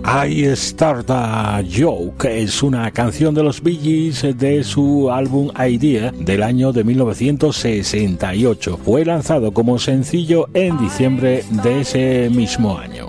I Start a Joke es una canción de los Bee Gees de su álbum Idea del año de 1968. Fue lanzado como sencillo en diciembre de ese mismo año.